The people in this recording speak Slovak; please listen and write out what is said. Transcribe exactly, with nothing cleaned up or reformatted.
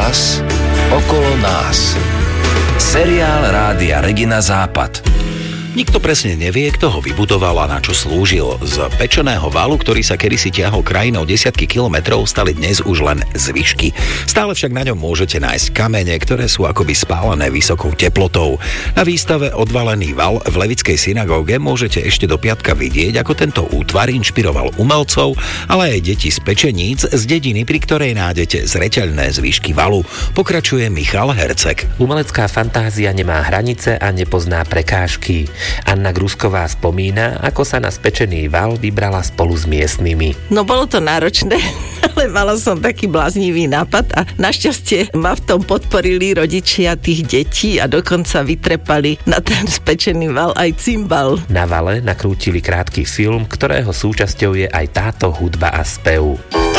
vás, okolo nás. Seriál Rádia Regina Západ. Nikto presne nevie, kto ho vybudoval a na čo slúžil. Z pečeného valu, ktorý sa kedysi tiahol krajinou desiatky kilometrov, stali dnes už len zvyšky. Stále však na ňom môžete nájsť kamene, ktoré sú akoby spálené vysokou teplotou. Na výstave Odvalený val v Levickej synagóge môžete ešte do piatka vidieť, ako tento útvar inšpiroval umelcov, ale aj deti z Pečeníc, z dediny, pri ktorej nájdete zreteľné zvyšky valu. Pokračuje Michal Herceg. Umelecká fantázia nemá hranice a nepozná prekážky. Anna Grusková spomína, ako sa na spečený val vybrala spolu s miestnymi. No bolo to náročné, ale mala som taký bláznivý nápad a našťastie ma v tom podporili rodičia tých detí a dokonca vytrepali na ten spečený val aj cymbal. Na vale nakrútili krátky film, ktorého súčasťou je aj táto hudba a spev.